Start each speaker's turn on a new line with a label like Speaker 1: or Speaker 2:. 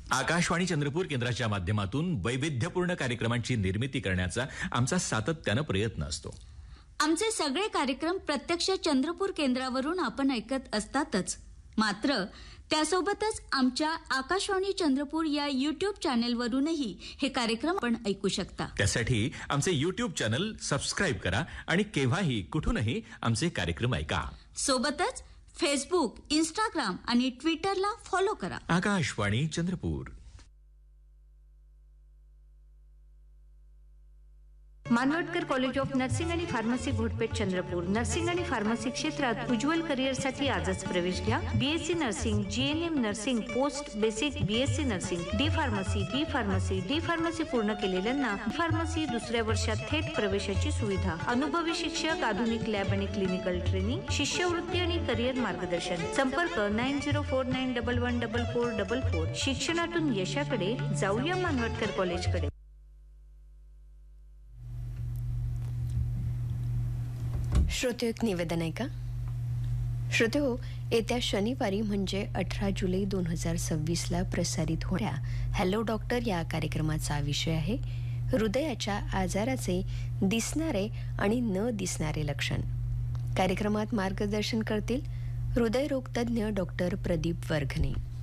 Speaker 1: आकाशवाणी चंद्रपूर केंद्राच्या माध्यमातून वैविध्यपूर्ण कार्यक्रमांची निर्मिती करण्याचा आमचा सातत्यानं प्रयत्न असतो.
Speaker 2: आमचे सगळे कार्यक्रम प्रत्यक्ष चंद्रपूर केंद्रावरून आपण ऐकत असतातच, मात्र त्यासोबतच आमच्या आकाशवाणी चंद्रपूर या YouTube चॅनेलवरूनही हे कार्यक्रम आपण ऐकू शकता.
Speaker 1: त्यासाठी आमचे YouTube चॅनल सबस्क्राईब करा आणि केव्हाही कुठूनही आमचे कार्यक्रम ऐका.
Speaker 2: सोबतच फेसबुक, इंस्टाग्राम आणि ट्विटरला फॉलो करा.
Speaker 1: Akashvani Chandrapur.
Speaker 3: Manwatkar college of nursing आणि फार्मसी घोटपेठ चंद्रपूर. नर्सिंग आणि फार्मसी क्षेत्रात उज्ज्वल करिअरसाठी आजच प्रवेश घ्या. BSc nursing, GNM nursing, post basic BSc nursing, D pharmacy पूर्ण केलेल्यांना फार्मसी दुसऱ्या वर्षात थेट प्रवेशाची सुविधा. अनुभवी शिक्षक, आधुनिक लॅब आणि क्लिनिकल ट्रेनिंग, शिष्यवृत्ती आणि करिअर मार्गदर्शन. संपर्क 9049114444. शिक्षणातून यशाकडे जाऊया मानवटकर कॉलेजकडे.
Speaker 4: श्रोते एक निवेदन आहे का? श्रोते हो, येत्या शनिवारी म्हणजे 18 जुलै 2026 प्रसारित होण्या हॅलो डॉक्टर या कार्यक्रमाचा विषय आहे हृदयाच्या आजाराचे दिसणारे आणि न दिसणारे लक्षण. कार्यक्रमात मार्गदर्शन करतील हृदयरोग तज्ज्ञ डॉक्टर प्रदीप वर्घने.